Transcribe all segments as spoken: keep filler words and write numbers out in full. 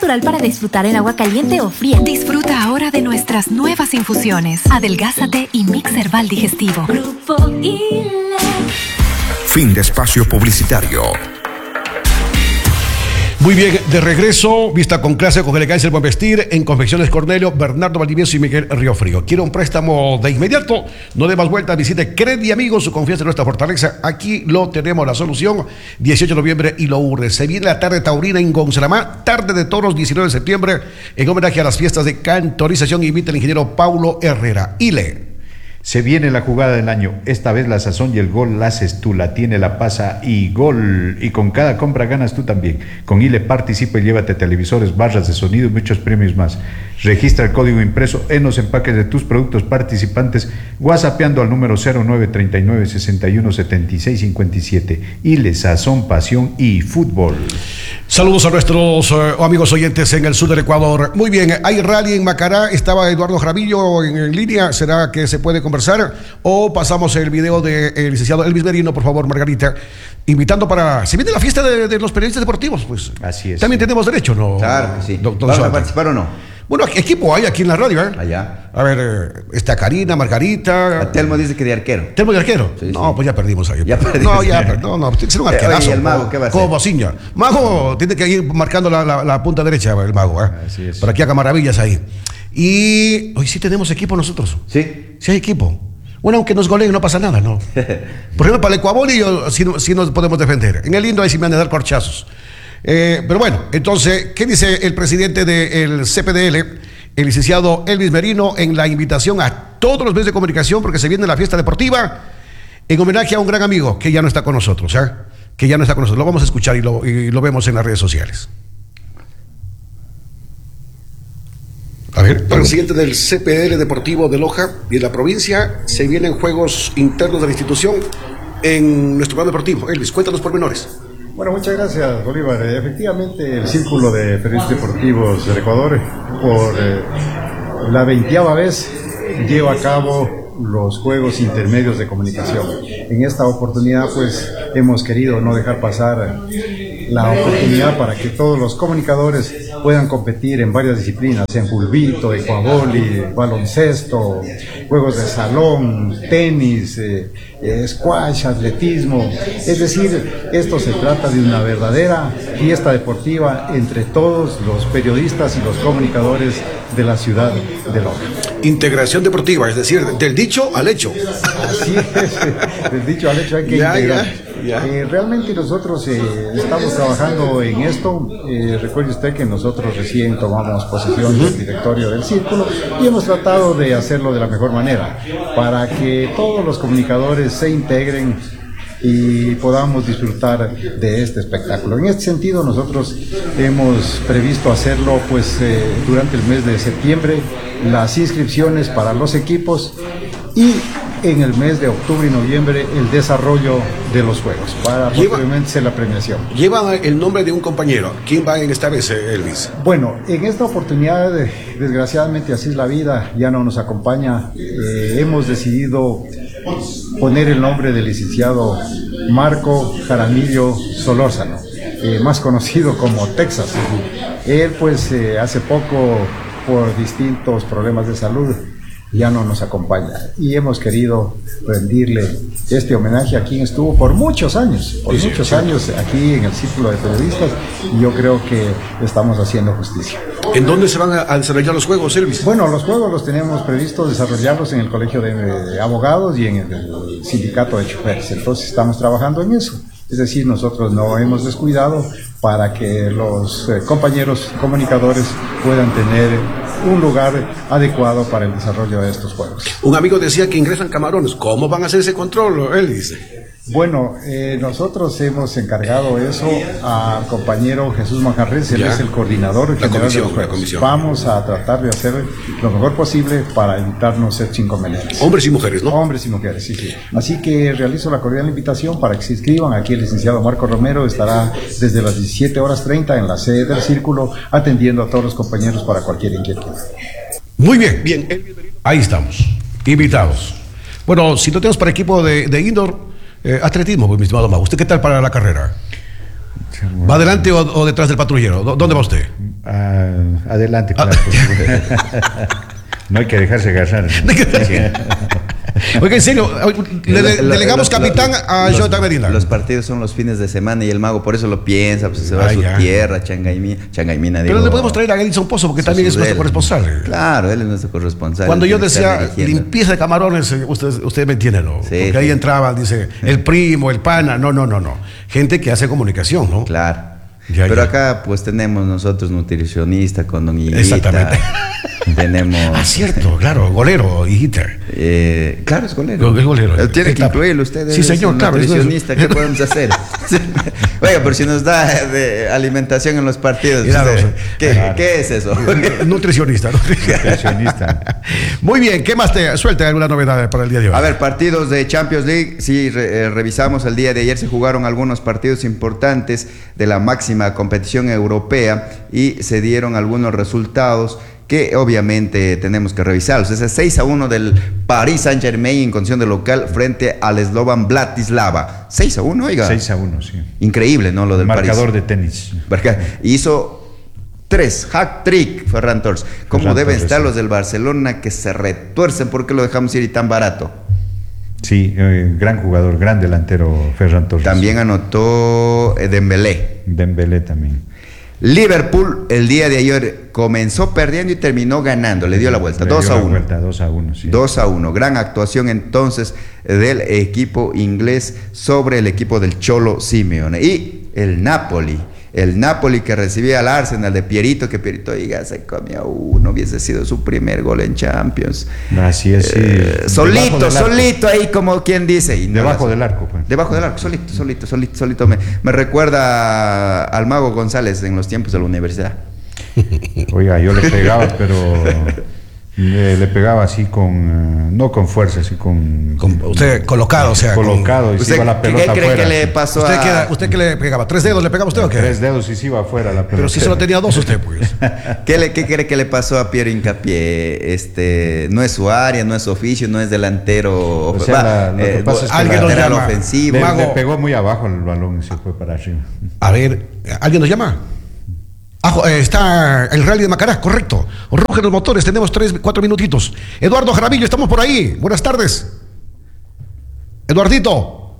natural para disfrutar en agua caliente o fría. Disfruta ahora de nuestras nuevas infusiones. Adelgázate y Mix Herbal Digestivo. Grupo ILE. Fin de espacio publicitario. Muy bien, de regreso, vista con clase, con elegancia, el buen vestir, en Confecciones Cornelio, Bernardo Valdivieso y Miguel Riofrío. ¿Quiere un préstamo de inmediato? No dé más vueltas, visite Credi Amigos, su confianza en nuestra fortaleza. Aquí lo tenemos, la solución, dieciocho de noviembre y lo urre. Se viene la tarde taurina en Gonzalamá, tarde de toros, diecinueve de septiembre, en homenaje a las fiestas de cantorización. Invita al ingeniero Paulo Herrera. ILE. Se viene la jugada del año, esta vez la sazón y el gol la haces tú, la tiene, la pasa y gol, y con cada compra ganas tú también. Con ILE participa y llévate televisores, barras de sonido y muchos premios más. Registra el código impreso en los empaques de tus productos participantes, whatsappeando al número cero nueve treinta y nueve sesenta y uno setenta y seis cincuenta y siete. ILE, sazón, pasión y fútbol. Saludos a nuestros uh, amigos oyentes en el sur del Ecuador. Muy bien, hay rally en Macará, estaba Eduardo Jaramillo en, en línea, ¿será que se puede conversar? O pasamos el video del de, licenciado Elvis Merino, por favor, Margarita, invitando para... Se viene la fiesta de, de los periodistas deportivos, pues. Así es. También tenemos derecho, ¿no? Claro que sí. Doctor ¿Vamos Suárez? a participar o no? Bueno, equipo hay aquí en la radio, ¿eh? Allá. A ver, eh, está Karina, Margarita. A Telmo dice que de arquero. ¿Telmo de arquero? Sí, no, sí. pues ya perdimos ahí. Ya perdimos. No, ya perdimos. No, no, tiene que ser un arquerazo. Oye, ¿y el mago qué va a hacer? Como Bociña. Mago tiene que ir marcando la, la, la punta derecha, el mago, ¿eh? Así es. Para que haga maravillas ahí. Y hoy sí tenemos equipo nosotros. Sí. Sí hay equipo. Bueno, aunque nos goleen no pasa nada, ¿no? Por ejemplo, para el Ecuaboli yo, sí, sí nos podemos defender. En el lindo ahí sí me van a dar corchazos. Eh, pero bueno, entonces, ¿qué dice el presidente del C P D L, el licenciado Elvis Merino, en la invitación a todos los medios de comunicación, porque se viene la fiesta deportiva, en homenaje a un gran amigo que ya no está con nosotros, ¿eh? Que ya no está con nosotros. Lo vamos a escuchar y lo, y lo vemos en las redes sociales. A ver, presidente del C P D L Deportivo de Loja y de la provincia, se vienen juegos internos de la institución en nuestro plan deportivo. Elvis, cuéntanos pormenores. Bueno, muchas gracias, Bolívar. Efectivamente, el Círculo de Periodistas Deportivos del Ecuador, por eh, la veintiava vez, lleva a cabo los Juegos Intermedios de Comunicación. En esta oportunidad, pues, hemos querido no dejar pasar la oportunidad para que todos los comunicadores puedan competir en varias disciplinas, en fulbito, ecuavoli, baloncesto, juegos de salón, tenis, eh, eh, squash, atletismo. Es decir, esto se trata de una verdadera fiesta deportiva entre todos los periodistas y los comunicadores de la ciudad de Loja. Integración deportiva, es decir, del dicho al hecho. Así es, del dicho al hecho hay que ya, integrar. Ya, ya. Eh, realmente nosotros eh, estamos trabajando en esto. Eh, recuerde usted que nosotros recién tomamos posesión del directorio del Círculo y hemos tratado de hacerlo de la mejor manera para que todos los comunicadores se integren y podamos disfrutar de este espectáculo. En este sentido, nosotros hemos previsto hacerlo pues eh, durante el mes de septiembre, las inscripciones para los equipos, y en el mes de octubre y noviembre el desarrollo de los juegos, para posteriormente hacer la premiación. Lleva el nombre de un compañero. ¿Quién va en esta vez, Elvis? Bueno, en esta oportunidad, desgraciadamente así es la vida, ya no nos acompaña. Eh, hemos decidido poner el nombre del licenciado Marco Jaramillo Solórzano, eh, más conocido como Texas. Él pues eh, hace poco, por distintos problemas de salud, ya no nos acompaña y hemos querido rendirle este homenaje a quien estuvo por muchos años, por sí, muchos sí. años aquí en el Círculo de Periodistas, y yo creo que estamos haciendo justicia. ¿En dónde se van a desarrollar los juegos, Elvis? Bueno, los juegos los tenemos previsto desarrollarlos en el Colegio de Abogados y en el Sindicato de Choferes, entonces estamos trabajando en eso. Es decir, nosotros no hemos descuidado para que los eh, compañeros comunicadores puedan tener un lugar adecuado para el desarrollo de estos juegos. Un amigo decía que ingresan camarones. ¿Cómo van a hacer ese control? Él dice. Bueno, eh, nosotros hemos encargado eso al compañero Jesús Manjarres, él es el coordinador general de los juegos. Vamos a tratar de hacer lo mejor posible para evitarnos ser inconvenientes. Hombres y mujeres, ¿no? Hombres y mujeres, sí, sí. Así que realizo la cordial invitación para que se inscriban. Aquí el licenciado Marco Romero estará desde las diecisiete horas treinta en la sede del Círculo atendiendo a todos los compañeros para cualquier inquietud. Muy bien, bien. Ahí estamos, invitados. Bueno, si no tenemos para equipo de, de indoor, Eh, atletismo, pues, mi estimado Mago. ¿Usted qué tal para la carrera? ¿Va adelante o, o detrás del patrullero? ¿Dónde va usted? Uh, adelante, claro. No hay que dejarse agarrar. Oiga, en serio, le de, delegamos capitán a Jonathan Medina. Los partidos son los fines de semana y el mago por eso lo piensa, pues se va ah, a su ya. tierra, Changaimina, Changaimina. Pero digo, le podemos traer a Edison Pozo porque también es nuestro corresponsal. Claro, él es nuestro corresponsal. Cuando yo decía limpieza de camarones, usted, usted me entiende, ¿no? Sí, porque sí. Ahí entraba, dice, el primo, el pana, no, no, no, no. Gente que hace comunicación, ¿no? Claro. Ya, Pero ya. acá pues tenemos nosotros nutricionista con don Higuita. Exactamente. Tenemos... Ah, cierto, claro, golero, Higuita. Eh, claro, es golero. Es golero. Él tiene que incluirlo, usted sí, es señor, un claro, nutricionista, ¿qué podemos hacer? Oiga, pero si nos da de alimentación en los partidos, claro, usted, ¿qué, claro. ¿qué es eso? Nutricionista. Nutricionista. Muy bien, ¿qué más te suelta alguna novedad para el día de hoy? A ver, partidos de Champions League, sí, re, eh, revisamos el día de ayer, se jugaron algunos partidos importantes de la máxima competición europea y se dieron algunos resultados que obviamente tenemos que revisarlos. Ese seis a uno del Paris Saint-Germain en condición de local frente al Slovan Bratislava. seis a uno, oiga. seis a uno, sí. Increíble, ¿no? Lo del marcador París. de tenis. Hizo tres, hat trick, Ferran Torres. ¿Cómo Ferran deben Torres, estar sí. los del Barcelona que se retuercen? ¿Por qué lo dejamos ir y tan barato? Sí, eh, gran jugador, gran delantero Ferran Torres. También anotó eh, Dembélé. Dembélé también. Liverpool el día de ayer comenzó perdiendo y terminó ganando, le dio la vuelta, dos a uno. dos a uno, sí. dos a uno. Gran actuación entonces del equipo inglés sobre el equipo del Cholo Simeone. Y el Napoli, el Napoli que recibía al Arsenal de Pierito, que Pierito diga, se comía uno, hubiese sido su primer gol en Champions. Así es, sí. Eh, solito, solito ahí como quien dice. Y no debajo las, del arco. Pues. Debajo del arco, solito, solito, solito, solito. Me, me recuerda al Mago González en los tiempos de la universidad. Oiga, yo le pegaba, pero... Le, le pegaba así con, uh, no con fuerza, así con... con usted colocado, o sea... Colocado con, y se iba la pelota ¿Qué cree afuera, que le pasó ¿Usted, a...? queda, ¿Usted qué le pegaba? ¿Tres dedos le pegaba usted o qué? Tres dedos y se iba afuera la pelota. Pero si solo tenía dos usted, pues. ¿Qué, le, ¿Qué cree que le pasó a Piero Hincapié? Este, no es su área, no es su oficio, no es delantero... O sea, la, lo que eh, pasa es que alguien la, nos llama. ofensivo. Le, Mago. le pegó muy abajo el balón y se fue para arriba. A ver, ¿alguien nos llama? Ah, eh, está el Rally de Macará, correcto. Rugen los motores, tenemos tres, cuatro minutitos. Eduardo Jaramillo, estamos por ahí. Buenas tardes. Eduardito.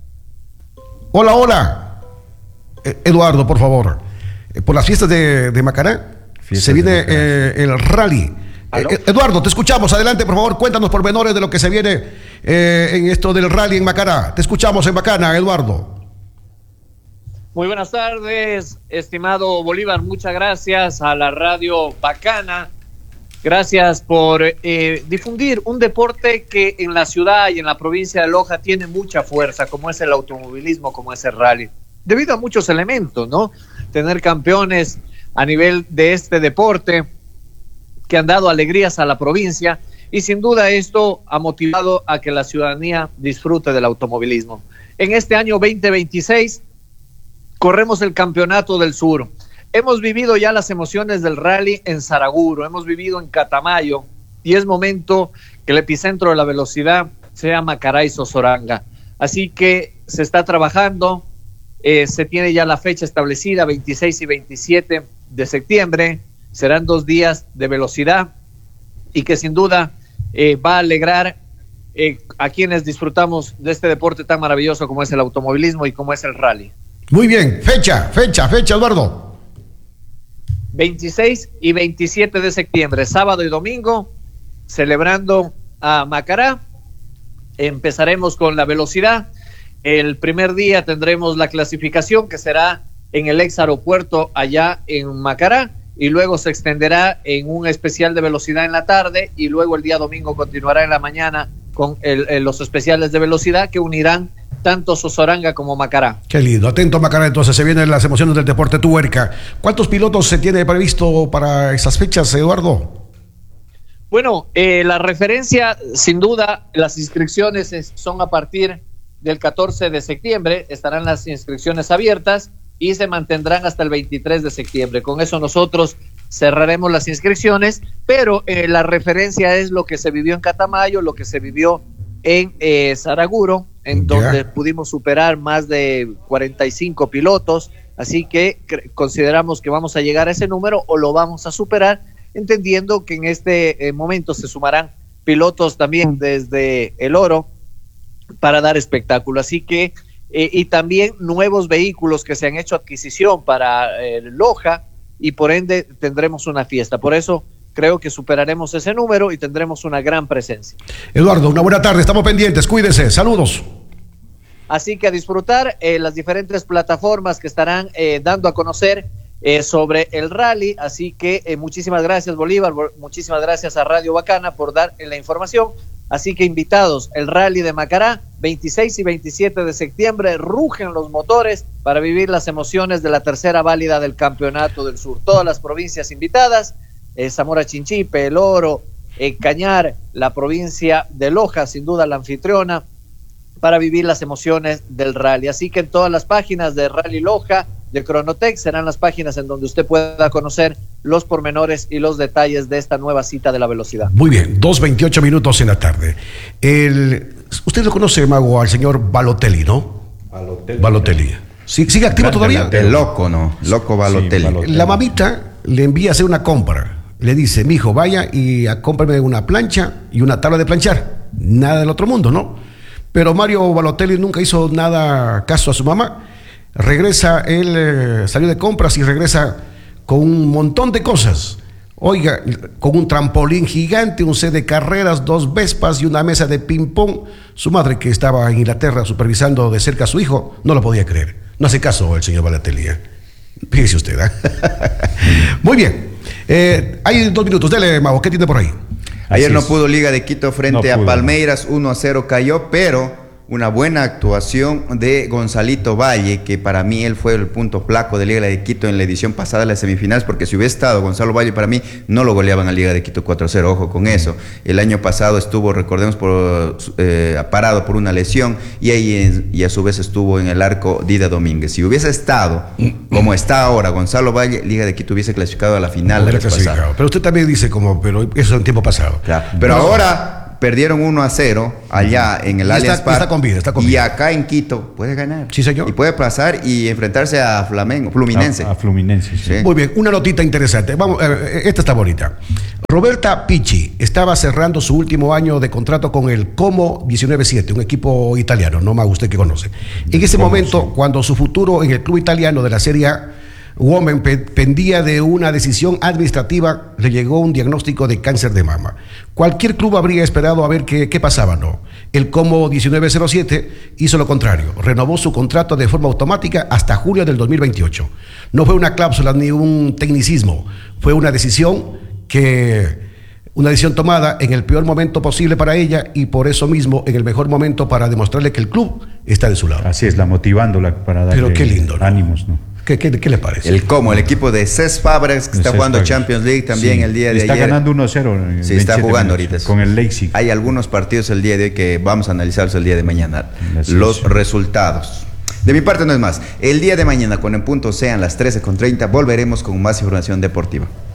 Hola, hola. Eh, Eduardo, por favor. Eh, por las fiestas de, de Macará fiestas se viene Macará. Eh, el Rally. Eh, Eduardo, te escuchamos. Adelante, por favor, cuéntanos pormenores de lo que se viene eh, en esto del Rally en Macará. Te escuchamos en Bacana, Eduardo. Muy buenas tardes, estimado Bolívar, muchas gracias a la radio Bacana, gracias por eh, difundir un deporte que en la ciudad y en la provincia de Loja tiene mucha fuerza, como es el automovilismo, como es el rally, debido a muchos elementos, ¿no? Tener campeones a nivel de este deporte que han dado alegrías a la provincia y sin duda esto ha motivado a que la ciudadanía disfrute del automovilismo. En este año veinte veintiséis corremos el Campeonato del Sur. Hemos vivido ya las emociones del rally en Saraguro, hemos vivido en Catamayo y es momento que el epicentro de la velocidad sea Macará y Sozoranga. Así que se está trabajando, eh, se tiene ya la fecha establecida, veintiséis y veintisiete de septiembre, serán dos días de velocidad y que sin duda eh, va a alegrar eh, a quienes disfrutamos de este deporte tan maravilloso como es el automovilismo y como es el rally. Muy bien, fecha, fecha, fecha, Eduardo. veintiséis y veintisiete de septiembre, sábado y domingo, celebrando a Macará. Empezaremos con la velocidad. El primer día tendremos la clasificación que será en el ex aeropuerto allá en Macará y luego se extenderá en un especial de velocidad en la tarde y luego el día domingo continuará en la mañana con el, el, los especiales de velocidad que unirán tanto Sozoranga como Macará. Qué lindo, atento Macará, entonces se vienen las emociones del deporte tuerca. ¿Cuántos pilotos se tiene previsto para esas fechas, Eduardo? Bueno, eh, la referencia, sin duda, las inscripciones es, son a partir del catorce de septiembre, estarán las inscripciones abiertas y se mantendrán hasta el veintitrés de septiembre. Con eso nosotros cerraremos las inscripciones, pero eh, la referencia es lo que se vivió en Catamayo, lo que se vivió en eh, Saraguro, en donde yeah. pudimos superar más de cuarenta y cinco pilotos, Así que consideramos que vamos a llegar a ese número o lo vamos a superar, entendiendo que en este eh, momento se sumarán pilotos también desde el Oro para dar espectáculo. Así que, eh, y también nuevos vehículos que se han hecho adquisición para eh, Loja, y por ende tendremos una fiesta. Por eso creo que superaremos ese número y tendremos una gran presencia. Eduardo, una buena tarde, estamos pendientes, cuídese, saludos. Así que a disfrutar eh, las diferentes plataformas que estarán eh, dando a conocer eh, sobre el rally. Así que eh, muchísimas gracias, Bolívar, muchísimas gracias a Radio Bacana por dar eh, la información. Así que invitados, el rally de Macará, veintiséis y veintisiete de septiembre, rugen los motores para vivir las emociones de la tercera válida del Campeonato del Sur. Todas las provincias invitadas, eh, Zamora Chinchipe, El Oro, eh, Cañar, la provincia de Loja, sin duda la anfitriona, para vivir las emociones del rally. Así que en todas las páginas de Rally Loja, de Cronotec, serán las páginas en donde usted pueda conocer los pormenores y los detalles de esta nueva cita de la velocidad. Muy bien, dos veintiocho minutos en la tarde. El, usted lo conoce, Mago, al señor Balotelli, ¿no? Balotelli. Balotelli. ¿Sí, ¿Sigue activo todavía? El loco, ¿no? Loco Balotelli. Sí, Balotelli. La mamita le envía a hacer una compra. Le dice, mijo, vaya y cómprame una plancha y una tabla de planchar. Nada del otro mundo, ¿no? Pero Mario Balotelli nunca hizo nada caso a su mamá. Regresa, él eh, salió de compras y regresa con un montón de cosas. Oiga, con un trampolín gigante, un set de carreras, dos Vespas y una mesa de ping-pong. Su madre, que estaba en Inglaterra supervisando de cerca a su hijo, no lo podía creer. No hace caso el señor Balotelli. ¿eh? Fíjese usted. ¿eh? Muy bien. Eh, hay dos minutos. Dele, Mago, ¿qué tiene por ahí? Ayer no pudo Liga de Quito frente no a pudo. Palmeiras, uno a cero cayó, pero una buena actuación de Gonzalito Valle, que para mí él fue el punto flaco de Liga de Quito en la edición pasada de las semifinales, porque si hubiera estado Gonzalo Valle, para mí no lo goleaban a Liga de Quito cuatro a cero, ojo con eso. El año pasado estuvo, recordemos, por, eh, parado por una lesión, y ahí y a su vez estuvo en el arco Dida Domínguez. Si hubiese estado como está ahora Gonzalo Valle, Liga de Quito hubiese clasificado a la final de la pasada. Pero usted también dice como, pero eso en tiempo pasado. Claro. Pero no, ahora perdieron uno a cero allá en el y Allianz está, Parque. Está con vida, está con vida. Y acá en Quito puede ganar. Sí, señor. Y puede pasar y enfrentarse a Flamengo, Fluminense. A, a Fluminense, sí. Sí. Muy bien, una notita interesante. Vamos, eh, esta está bonita. Roberta Pichi estaba cerrando su último año de contrato con el Como diecinueve siete, un equipo italiano, no más usted que conoce. En ese Como, momento, sí. cuando su futuro en el club italiano de la Serie A Women pe- pendía de una decisión administrativa, le llegó un diagnóstico de cáncer de mama. Cualquier club habría esperado a ver qué, qué pasaba, ¿no? El Como diecinueve cero siete hizo lo contrario, renovó su contrato de forma automática hasta julio del dos mil veintiocho. No fue una cláusula ni un tecnicismo, fue una decisión que... Una decisión tomada en el peor momento posible para ella y por eso mismo en el mejor momento para demostrarle que el club está de su lado. Así es, la motivándola para darle Pero qué lindo, ¿no? ánimos, ¿no? ¿Qué, qué, qué le parece? El Como, el equipo de Cesc Fabregas, que De está Cesc jugando Fabregas. Champions League también Sí, el día de está ayer. Está ganando uno a cero. en Sí, está veintisiete jugando minutos, ahorita. Con el Leipzig. Hay algunos partidos el día de hoy que vamos a analizarlos el día de mañana. Así Los es. resultados. De mi parte no es más. El día de mañana, cuando en punto sean las trece con treinta, volveremos con más información deportiva.